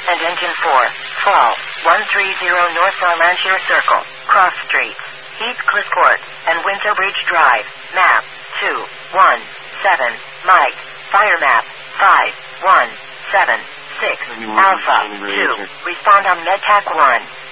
and engine 4, fall, 130 North Arlanshire Circle, Cross Street, Heathcliff Court, and Winter Bridge Drive, map, 217, Mike, fire map, 5176, Alpha, 2, respond on MedTac 1.